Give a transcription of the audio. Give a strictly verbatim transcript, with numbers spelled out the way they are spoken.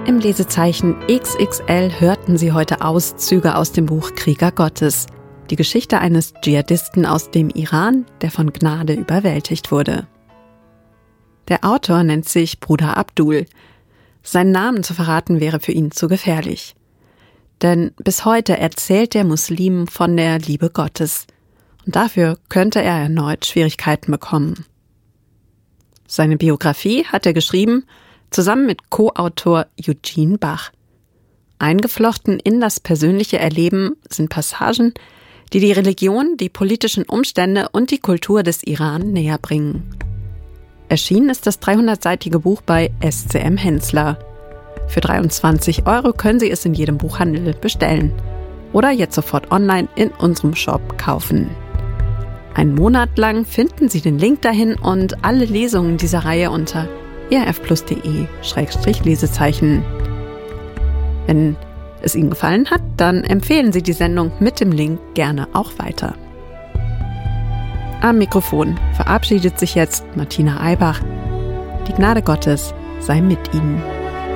Im Lesezeichen X X L hörten Sie heute Auszüge aus dem Buch Krieger Gottes, die Geschichte eines Dschihadisten aus dem Iran, der von Gnade überwältigt wurde. Der Autor nennt sich Bruder Abdul. Seinen Namen zu verraten wäre für ihn zu gefährlich. Denn bis heute erzählt der Muslim von der Liebe Gottes. Und dafür könnte er erneut Schwierigkeiten bekommen. Seine Biografie hat er geschrieben, zusammen mit Co-Autor Eugene Bach. Eingeflochten in das persönliche Erleben sind Passagen, die die Religion, die politischen Umstände und die Kultur des Iran näher bringen. Erschienen ist das dreihundertseitige Buch bei S C M Hensler. Für dreiundzwanzig Euro können Sie es in jedem Buchhandel bestellen oder jetzt sofort online in unserem Shop kaufen. Einen Monat lang finden Sie den Link dahin und alle Lesungen dieser Reihe unter e r f plus punkt de Schrägstrich Lesezeichen. Wenn es Ihnen gefallen hat, dann empfehlen Sie die Sendung mit dem Link gerne auch weiter. Am Mikrofon verabschiedet sich jetzt Martina Eibach. Die Gnade Gottes sei mit Ihnen.